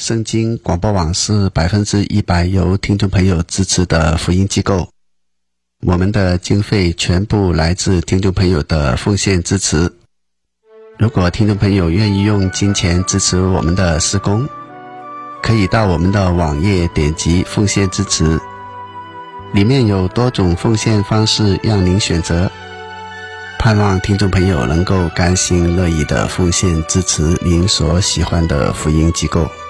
圣经广播网是100%由听众朋友支持的福音机构，我们的经费全部来自听众朋友的奉献支持。如果听众朋友愿意用金钱支持我们的事工，可以到我们的网页点击奉献支持，里面有多种奉献方式让您选择，盼望听众朋友能够甘心乐意的奉献支持您所喜欢的福音机构。